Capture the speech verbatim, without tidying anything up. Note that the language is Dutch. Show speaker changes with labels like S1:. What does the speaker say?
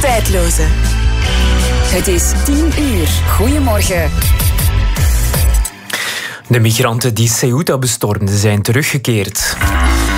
S1: Feitloze. Het is tien uur. Goedemorgen.
S2: De migranten die Ceuta bestormden zijn teruggekeerd.